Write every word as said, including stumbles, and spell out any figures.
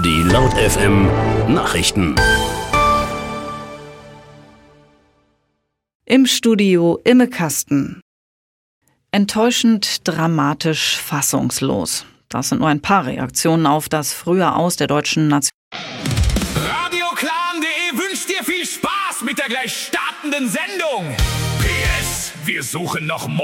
Die Laut F M Nachrichten. Im Studio Imme Kasten. Enttäuschend, dramatisch, fassungslos. Das sind nur ein paar Reaktionen auf das frühe Aus der deutschen Nation. Radioklan.de wünscht dir viel Spaß mit der gleich startenden Sendung. P S. Wir suchen noch